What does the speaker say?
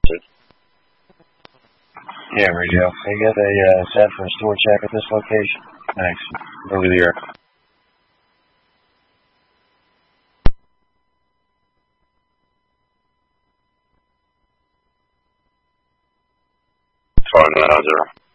Yeah, radio. I get a set for a store check at this location. Thanks. Over the air. Fine, 9-0.